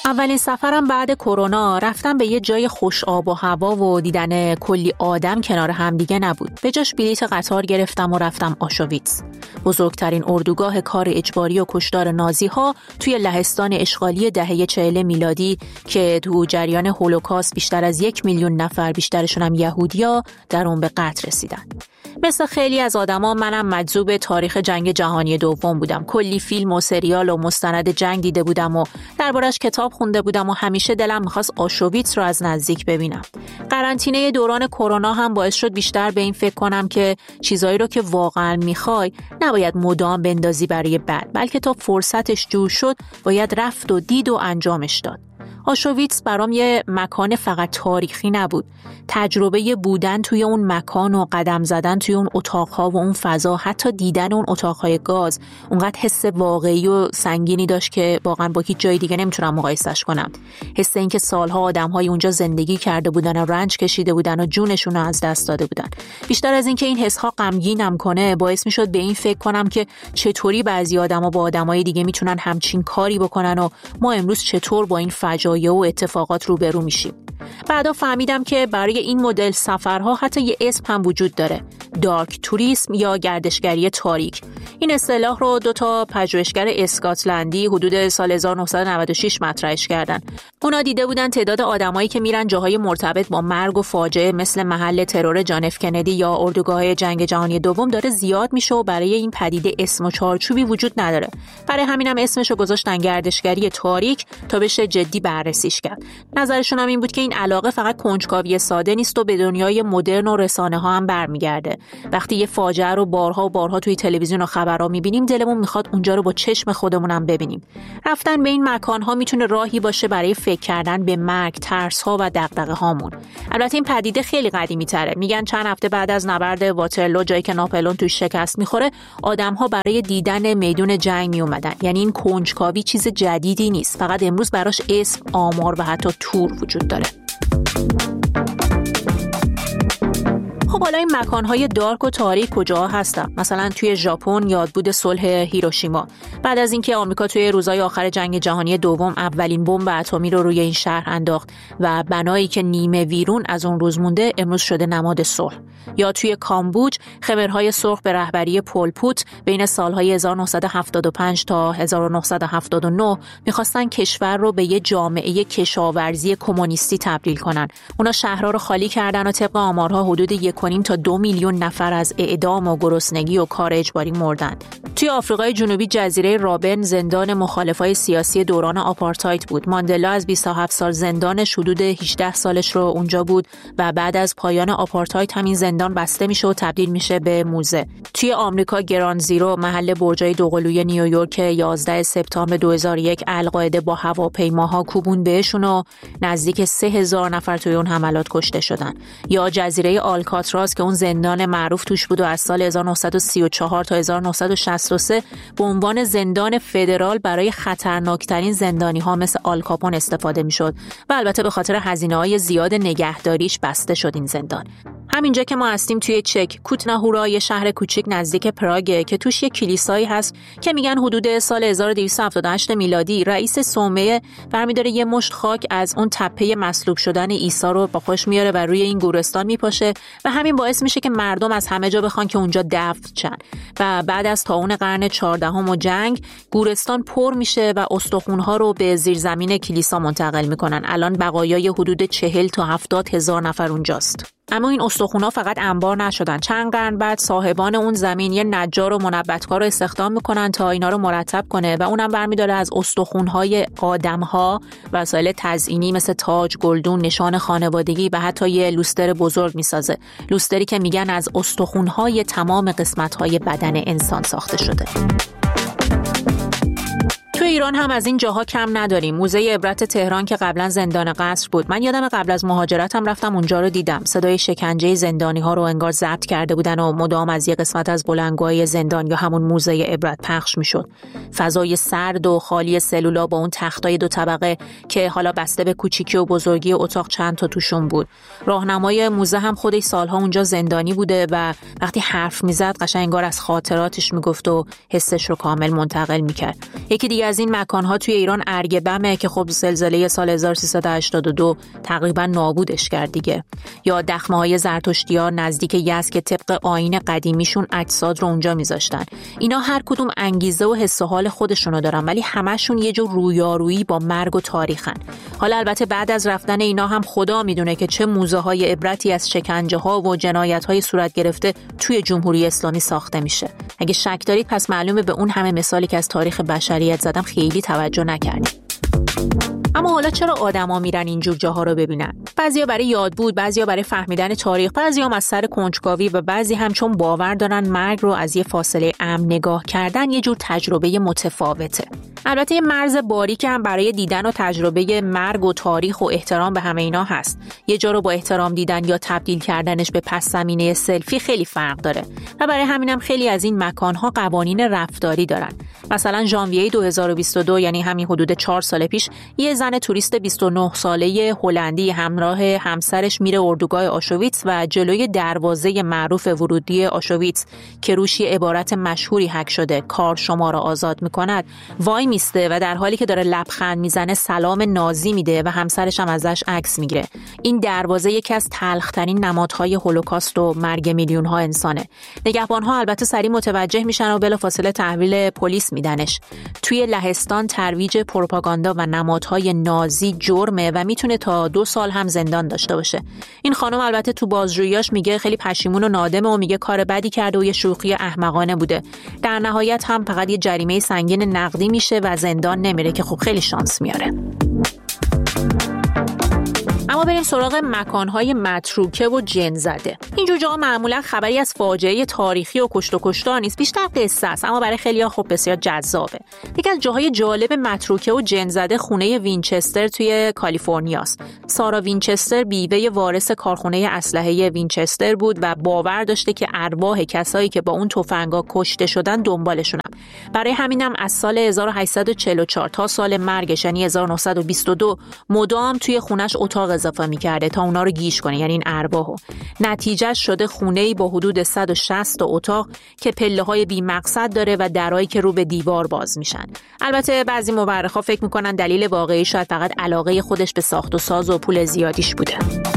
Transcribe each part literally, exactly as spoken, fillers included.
اولین سفرم بعد کرونا رفتم به یه جای خوش آب و هوا و دیدن کلی آدم کنار همدیگه نبود. به جاش بلیط قطار گرفتم و رفتم آشویتس، بزرگترین اردوگاه کار اجباری و کشتار نازی‌ها توی لهستان اشغالی دهه چهل میلادی که تو جریان هولوکاست بیشتر از یک میلیون نفر، بیشترشون هم یهودیا، در اون به قتل رسیدن. مثل خیلی از آدما منم مجذوب تاریخ جنگ جهانی دوم بودم. کلی فیلم و سریال و مستند جنگ دیده بودم و دربارش کتاب خونده بودم و همیشه دلم می‌خواست آشویتس رو از نزدیک ببینم. قرنطینه دوران کرونا هم باعث شد بیشتر به این فکر کنم که چیزایی رو که واقعا می‌خوای نباید مدام بندازی برای بعد، بلکه تا فرصتش جور شد باید رفت و دید و انجامش داد. آشویتس برام یه مکان فقط تاریخی نبود. تجربه بودن توی اون مکان و قدم زدن توی اون اتاقها و اون فضا، حتی دیدن اون اتاقهای گاز، اونقدر حس واقعی و سنگینی داشت که واقعا با هیچ جای دیگه نمیتونم مقایسش کنم. حس این که سالها آدم‌های اونجا زندگی کرده بودن و رنج کشیده بودن و جونشون رو از دست داده بودن. بیشتر از این که این حس‌ها غمگینم کنه، باعث میشد به این فکر کنم که چطوری بعضی آدم‌ها با آدمای دیگه میتونن همچین کاری بکنن و ما امروز چطور با این فجایع و اتفاقات روبرو میشیم. بعدا فهمیدم که برای این مدل سفرها حتی یه اسم هم وجود داره: دارک توریسم یا گردشگری تاریک. این اصطلاح رو دو تا پژوهشگر اسکاتلندی حدود سال هزار و نهصد و نود و شش مطرحش کردن. اونا دیده بودن تعداد آدمایی که میرن جاهای مرتبط با مرگ و فاجعه مثل محل ترور جان اف کندی یا اردوگاه‌های جنگ جهانی دوم داره زیاد میشه و برای این پدیده اسم و چارچوبی وجود نداره. برای همینم اسمش رو گذاشتن گردشگری تاریک تا بشه جدی بررسیش کرد. نظرشون هم این بود که این علاقه فقط کنجکاوی ساده نیست و به دنیای مدرن و رسانه‌ها هم برمیگرده. وقتی یه فاجعه رو بارها و بارها توی تلویزیون و خبرها می‌بینیم، دلمون می‌خواد اونجا رو با چشم خودمون هم ببینیم. رفتن به این مکان‌ها میتونه راهی باشه برای فکر کردن به مرگ، ترس‌ها و دغدغه‌هامون. البته این پدیده خیلی قدیمی‌تره. میگن چند هفته بعد از نبرد واترلو، جایی که ناپلئون توش شکست می‌خوره، آدم‌ها برای دیدن میدون جنگ میومدن. یعنی این کنجکاوی چیز جدیدی نیست، فقط امروز براش اسم، آمار و حتی تور وجود داره. خب حالا این مکان‌های دارک و تاریک کجاها هستن؟ مثلا توی ژاپن یادبود صلح هیروشیما. بعد از اینکه آمریکا توی روزهای آخر جنگ جهانی دوم اولین بمب اتمی رو روی این شهر انداخت و بنایی که نیمه ویرون از اون روز مونده امروز شده نماد صلح. یا توی کامبوج خمرهای سرخ به رهبری پل پوت بین سالهای هزار و نهصد و هفتاد و پنج تا هزار و نهصد و هفتاد و نه می‌خواستن کشور رو به یه جامعه کشاورزی کمونیستی تبدیل کنن. اونا شهرها رو خالی کردن و طبق آمارها حدود یک کنیم تا دو میلیون نفر از اعدام و گرسنگی و کار اجباری مردن. توی آفریقای جنوبی جزیره رابن زندان مخالفای سیاسی دوران آپارتاید بود. ماندلا از بیست و هفت سال زندانش حدود هجده سالش رو اونجا بود و بعد از پایان آپارتاید همین زندان بسته میشه و تبدیل میشه به موزه. توی آمریکا گراند زیرو، محل برجای دوقلوی نیویورک، یازده سپتامبر دو هزار و یک القاعده با هواپیماها کوبون بهشون و نزدیک سه هزار نفر توی اون حملات کشته شدن. یا جزیره آلکاتراز که اون زندان معروف توش بود و از سال هزار و نهصد و سی و چهار تا هزار و نهصد و شصت و سه به عنوان زندان فدرال برای خطرناکترین زندانی‌ها مثل آل کاپون استفاده می‌شد و البته به خاطر هزینه‌های زیاد نگهداریش بسته شد این زندان. همینجا که ما هستیم توی چک، کوتناهورا، یه شهر کوچیک نزدیک پراگ که توش یه کلیسایی هست که میگن حدود سال هزار و دویست و هفتاد و هشت میلادی رئیس صومعه برمی‌داره یه مشت خاک از اون تپه مصلوب شدن عیسی رو با خودش میاره و روی این گورستان میپاشه و همین باعث میشه که مردم از همه جا بخوان که اونجا دفن شن. و بعد از طاعون قرن چهاردهم و جنگ، گورستان پر میشه و استخوان‌ها رو به زیرزمین کلیسا منتقل میکنن. الان بقایای حدود چهل تا هفتاد هزار نفر اونجاست. اما این استخوان‌ها فقط انبار نشدن. چند قرن بعد صاحبان اون زمین یه نجار و منبتکار رو استخدام میکنن تا اینا رو مرتب کنه و اونم برمی‌داره از استخوان‌های آدم‌ها وسایل تزئینی مثل تاج، گلدون، نشان خانوادگی و حتی یه لوستر بزرگ میسازه. لوستری که میگن از استخوان‌های تمام قسمت‌های بدن انسان ساخته شده. تو ایران هم از این جاها کم نداریم. موزه عبرت تهران که قبلا زندان قصر بود. من یادم قبل از مهاجرتم رفتم اونجا رو دیدم. صدای شکنجه زندانی‌ها رو انگار ضبط کرده بودن و مدام از یه قسمت از بلندگوهای زندان یا همون موزه عبرت پخش میشد. فضای سرد و خالی سلولا با اون تختای دو طبقه که حالا بسته به کوچیکی و بزرگی اتاق چند تا توشون بود. راهنمای موزه هم خودش سالها اونجا زندانی بوده و وقتی حرف میزد قشنگ انگار از خاطراتش میگفت و حسش رو کامل منتقل میکرد. یکی دیگه از این مکان‌ها توی ایران ارگبمه که خب زلزله سال هزار و سیصد و هشتاد و دو تقریبا نابودش کرد دیگه، یا دخمه‌های زرتشتی‌ها نزدیک یزد که طبق آیین قدیمیشون اجساد رو اونجا میذاشتن. اینا هر کدوم انگیزه و حس و حال خودشونو دارن، ولی همشون یه جور رویارویی با مرگ و تاریخن. حالا البته بعد از رفتن اینا هم خدا میدونه که چه موزه‌های عبرتی از شکنجه‌ها و جنایت‌های صورت گرفته توی جمهوری اسلامی ساخته میشه. اگه شک دارید پس معلومه به اون همه مثالی که از تاریخ بشریت زدم خیلی توجه نکردید. اما حالا چرا آدما میرن اینجور جاها رو ببینن؟ بعضیا برای یاد بود، بعضیا برای فهمیدن تاریخ، بعضیا هم از سر کنجکاوی و بعضی هم چون باور دارن مرگ رو از یه فاصله امن نگاه کردن یه جور تجربه متفاوته. البته یه مرز باریک هم برای دیدن و تجربه مرگ و تاریخ و احترام به همه اینا هست. یه جا رو با احترام دیدن یا تبدیل کردنش به پس زمینه سلفی خیلی فرق داره و برای همینم خیلی از این مکان‌ها قوانین رفتاری دارن. مثلا ژانویه دو هزار و بیست و دو، یعنی همین حدود چهار سال پیش، یه زن توریست بیست و نه ساله هلندی همراه همسرش میره اردوگاه آشویتس و جلوی دروازه معروف ورودی آشویتس که روش یه عبارت مشهوری حک شده، کار شما را آزاد میکند، وای میسته و در حالی که داره لبخند میزنه سلام نازی میده و همسرش هم ازش عکس میگیره. این دروازه یکی از تلخ‌ترین نمادهای هولوکاست و مرگ میلیون‌ها انسانه. نگهبان‌ها البته سریع متوجه میشن و بلافاصله تحویل پلیس میدنش. توی لهستان ترویج پروپاگاندا و نمادهای نازی جرمه و میتونه تا دو سال هم زندان داشته باشه. این خانم البته تو بازجوییاش میگه خیلی پشیمون و نادمه و میگه کار بدی کرده و یه شوخی احمقانه بوده. در نهایت هم فقط یه جریمه سنگین نقدی میشه و زندان نمیره که خب خیلی شانس میاره. اما بریم سراغ مکانهای متروکه و جن زده. اینجور جاها معمولا خبری از فاجعه تاریخی و کشت و کشتار نیست، بیشتر قصه است، اما برای خیلی‌ها خب بسیار جذابه. یکی از جاهای جالب متروکه و جن زده خونه وینچستر توی کالیفرنیاست. سارا وینچستر بیوه وارث کارخونه اسلحه وینچستر بود و باور داشته که ارواح کسایی که با اون تفنگا کشته شدن دنبالشونن. برای همینم از سال هزار و هشتصد و چهل و چهار تا سال مرگش یعنی هزار و نهصد و بیست و دو مدام توی خونش اتاق اضافه می‌کرده تا اونا رو گیج کنه، یعنی این ارواحو. نتیجه شده خونه‌ای با حدود صد و شصت اتاق که پله‌های بی‌مقصد داره و درایی که رو به دیوار باز میشن. البته بعضی مورخا فکر می‌کنن دلیل واقعی شاید فقط علاقه خودش به ساخت و ساز و پول زیادیش بوده.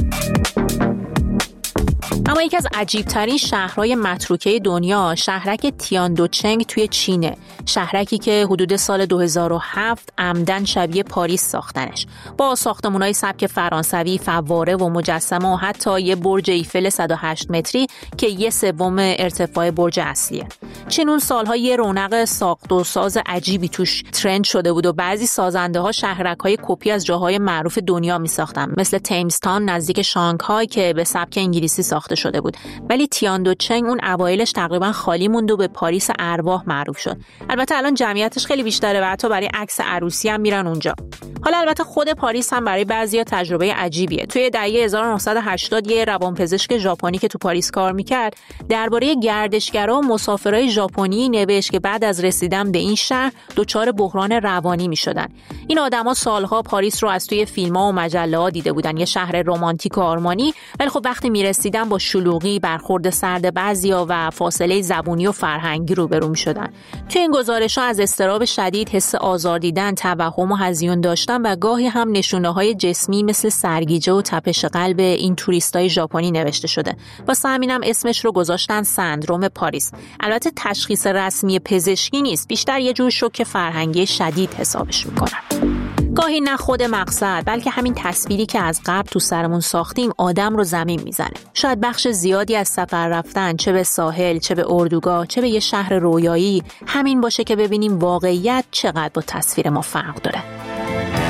اما یکی از عجیب‌ترین شهرهای متروکه دنیا شهرک تیاندوچنگ توی چینه. شهرکی که حدود سال دو هزار و هفت عمدن شبیه پاریس ساختنش، با ساختمان‌های سبک فرانسوی، فواره و مجسمه و حتی یه برج ایفل صد و هشت متری که یه سوم ارتفاع برج اصلیه. چین اون سال‌ها یه رونق ساخت و ساز عجیبی توش ترند شده بود و بعضی سازنده‌ها شهرک‌های کپی از جاهای معروف دنیا می‌ساختن، مثل تیمزتان نزدیک شانگهای که به سبک انگلیسی ساخته شده بود. ولی تیاندوچنگ اون اوایلش تقریبا خالی موند و به پاریس ارواح معروف شد. البته الان جمعیتش خیلی بیشتره و حتی برای عکس عروسی هم میرن اونجا. حالا البته خود پاریس هم برای بعضیا تجربه عجیبیه. توی دهه هزار و نهصد و هشتاد یه روانپزشک ژاپنی که تو پاریس کار میکرد درباره گردشگرا و مسافرای ژاپنی نوشت که بعد از رسیدن به این شهر دچار بحران روانی میشدن. این آدما سالها پاریس رو از توی فیلم‌ها و مجله‌ها دیده بودن، یه شهر رمانتیک و آرمانی، ولی خب وقتی میرسیدن با شلوغی، برخورد سرد بعضیا و فاصله زبونی و فرهنگی روبرو میشدن. توی این گزارش‌ها از اضطراب شدید، حس آزار دیدن، توهم و هذیان داشتن و گاهی هم نشونه‌های جسمی مثل سرگیجه و تپش قلب این توریستای ژاپنی نوشته شده. واسه همینم اسمش رو گذاشتن سندروم پاریس. البته تشخیص رسمی پزشکی نیست، بیشتر یه جور شوک فرهنگی شدید حسابش میکنن. گاهی نه خود مقصد بلکه همین تصویری که از قبل تو سرمون ساختیم آدم رو زمین میزنه. شاید بخش زیادی از سفر رفتن، چه به ساحل، چه به اردوگاه، چه به یه شهر رویایی، همین باشه که ببینیم واقعیت چقدر با تصویر ما فرق داره.